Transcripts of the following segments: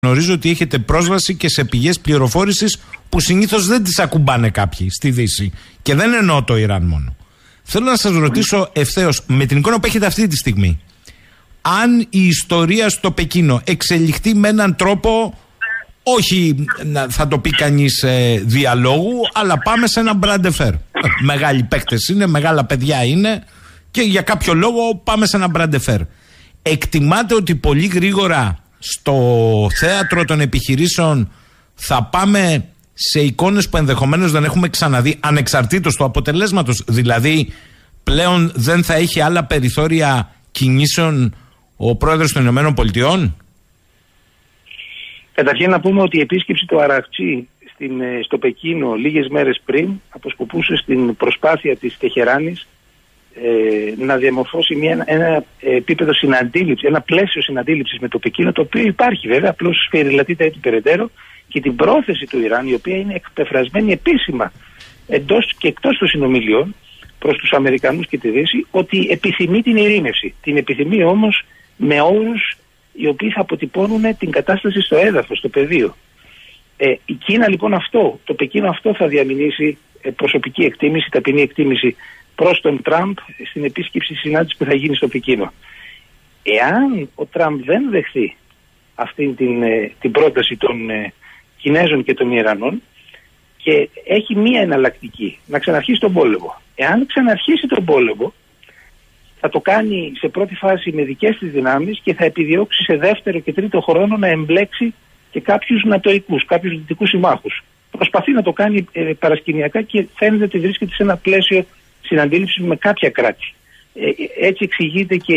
Γνωρίζω ότι έχετε πρόσβαση και σε πηγές πληροφόρησης που συνήθως δεν τις ακουμπάνε κάποιοι στη Δύση. Και δεν εννοώ το Ιράν μόνο. Θέλω να σας ρωτήσω ευθέως, με την εικόνα που έχετε αυτή τη στιγμή, αν η ιστορία στο Πεκίνο εξελιχθεί με έναν τρόπο, όχι θα το πει κανείς διαλόγου, αλλά πάμε σε ένα μπραντεφέρ. Μεγάλοι παίκτες είναι, μεγάλα παιδιά είναι και για κάποιο λόγο πάμε σε ένα μπραντεφέρ. Εκτιμάτε ότι πολύ γρήγορα στο θέατρο των επιχειρήσεων θα πάμε σε εικόνες που ενδεχομένως δεν έχουμε ξαναδεί, ανεξαρτήτως του αποτελέσματος? Δηλαδή πλέον δεν θα έχει άλλα περιθώρια κινήσεων ο πρόεδρος των Ηνωμένων Πολιτειών? Καταρχήν να πούμε ότι η επίσκεψη του Αραχτζή στο Πεκίνο λίγες μέρες πριν αποσκοπούσε στην προσπάθεια της Τεχεράνης να διαμορφώσει ένα επίπεδο συναντήληψης, ένα πλαίσιο συναντήληψης με το Πεκίνο, το οποίο υπάρχει βέβαια, απλώς σφυριλατείται έτσι περαιτέρω, και την πρόθεση του Ιράν, η οποία είναι εκπεφρασμένη επίσημα εντός και εκτός των συνομιλιών προς τους Αμερικανούς και τη Δύση, ότι επιθυμεί την ειρήνευση. Την επιθυμεί όμως με όρους οι οποίοι θα αποτυπώνουν την κατάσταση στο έδαφος, στο πεδίο. Η Κίνα λοιπόν το Πεκίνο αυτό θα διαμηνήσει προσωπική εκτίμηση, ταπεινή εκτίμηση προς τον Τραμπ στην επίσκεψη συνάντηση που θα γίνει στο Πεκίνο. Εάν ο Τραμπ δεν δεχθεί αυτή την πρόταση των Κινέζων και των Ιρανών και έχει μία εναλλακτική, να ξαναρχίσει τον πόλεμο. Εάν ξαναρχίσει τον πόλεμο, θα το κάνει σε πρώτη φάση με δικές της δυνάμεις και θα επιδιώξει σε δεύτερο και τρίτο χρόνο να εμπλέξει και κάποιους νατοικούς, κάποιους δυτικούς συμμάχους. Προσπαθεί να το κάνει παρασκηνιακά και φαίνεται ότι βρίσκεται σε ένα πλαίσιο συναντήληψης με κάποια κράτη. Έτσι εξηγείται και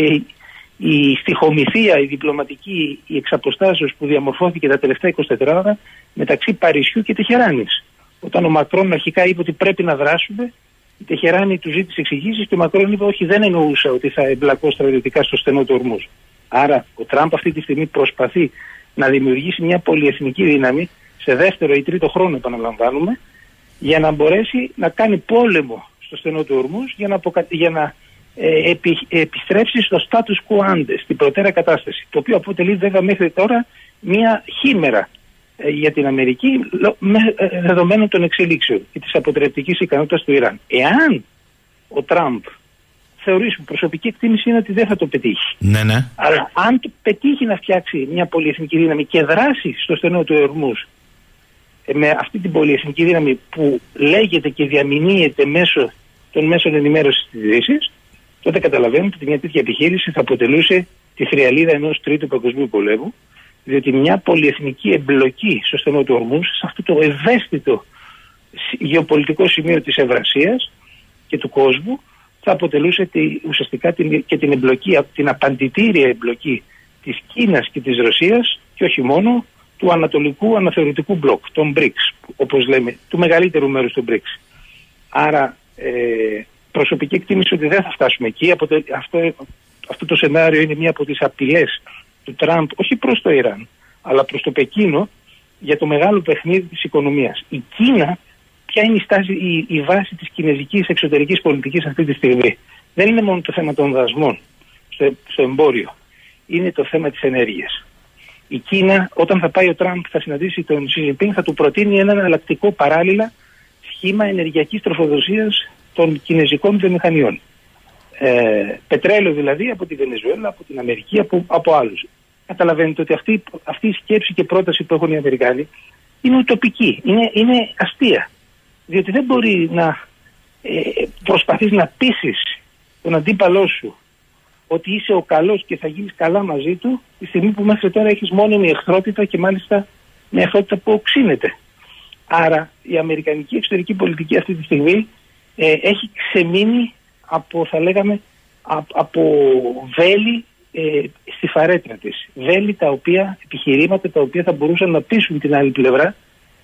η στιχομυθία, η διπλωματική, η εξαποστάσεως που διαμορφώθηκε τα τελευταία 24 ώρα μεταξύ Παρισιού και Τεχεράνης. Όταν ο Μακρόν αρχικά είπε ότι πρέπει να δράσουμε, η Τεχεράνη του ζήτησε εξηγήσεις και ο Μακρόν είπε όχι, δεν εννοούσα ότι θα εμπλακώ στρατιωτικά στο στενό του Ορμούζ. Άρα ο Τραμπ αυτή τη στιγμή προσπαθεί να δημιουργήσει μια πολυεθνική δύναμη σε δεύτερο ή τρίτο χρόνο, επαναλαμβάνουμε, για να μπορέσει να κάνει πόλεμο στο στενό του Ορμούζ για να επιστρέψει στο status quo ante, στην προτέρα κατάσταση, το οποίο αποτελεί βέβαια μέχρι τώρα μια χήμερα για την Αμερική δεδομένων των εξελίξεων και της αποτρεπτικής ικανότητας του Ιράν. Εάν ο Τραμπ θεωρήσει, προσωπική εκτίμηση είναι ότι δεν θα το πετύχει. Ναι. Αλλά αν το πετύχει να φτιάξει μια πολυεθνική δύναμη και δράσει στο στενό του Ορμούζ με αυτή την πολυεθνική δύναμη που λέγεται και διαμηνύεται μέσω των μέσων ενημέρωσης της Δύσης, τότε καταλαβαίνετε ότι μια τέτοια επιχείρηση θα αποτελούσε τη θριαλίδα ενός τρίτου παγκοσμίου πολέμου, διότι μια πολυεθνική εμπλοκή στο στενό του Ορμούζ, σε αυτό το ευαίσθητο γεωπολιτικό σημείο της Ευρασίας και του κόσμου, θα αποτελούσε ουσιαστικά και την εμπλοκή, την απαντητήρια εμπλοκή της Κίνας και της Ρωσίας και όχι μόνο του ανατολικού αναθεωρητικού μπλοκ, των BRICS, όπως λέμε, του μεγαλύτερου μέρους των BRICS. Άρα προσωπική εκτίμηση ότι δεν θα φτάσουμε εκεί. Αυτό το σενάριο είναι μία από τις απειλές του Τραμπ, όχι προς το Ιράν, αλλά προς το Πεκίνο, για το μεγάλο παιχνίδι της οικονομίας. Η Κίνα, ποια είναι η βάση της κινέζικης εξωτερικής πολιτικής αυτή τη στιγμή? Δεν είναι μόνο το θέμα των δασμών στο εμπόριο. Είναι το θέμα της ενέργειας. Η Κίνα, όταν θα πάει ο Τραμπ, θα συναντήσει τον Σι Τζινπίνγκ, θα του προτείνει ένα εναλλακτικό παράλληλα σχήμα ενεργειακής τροφοδοσίας των κινέζικων βιομηχανιών. Πετρέλαιο δηλαδή από τη Βενεζουέλα, από την Αμερική, από άλλους. Καταλαβαίνετε ότι αυτή η σκέψη και πρόταση που έχουν οι Αμερικάνοι είναι ουτοπική, είναι αστεία. Διότι δεν μπορεί να προσπαθείς να πείσεις τον αντίπαλό σου ότι είσαι ο καλός και θα γίνεις καλά μαζί του, τη στιγμή που μέχρι τώρα έχεις μόνιμη εχθρότητα και μάλιστα μια εχθρότητα που οξύνεται. Άρα η αμερικανική εξωτερική πολιτική αυτή τη στιγμή έχει ξεμείνει από, θα λέγαμε, από βέλη στη φαρέτρα της. Βέλη επιχειρήματα τα οποία θα μπορούσαν να πείσουν την άλλη πλευρά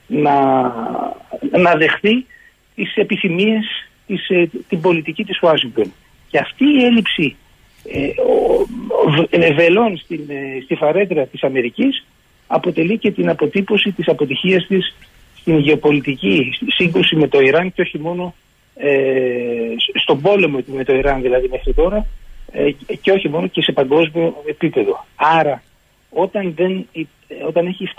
να δεχθεί τις επιθυμίες, την πολιτική της Ουάσιγκτον. Και αυτή η έλλειψη βελών στη φαρέτρα της Αμερικής αποτελεί και την αποτύπωση της αποτυχίας της στην γεωπολιτική σύγκρουση με το Ιράν και όχι μόνο στον πόλεμο με το Ιράν δηλαδή μέχρι τώρα και όχι μόνο και σε παγκόσμιο επίπεδο. Άρα όταν έχει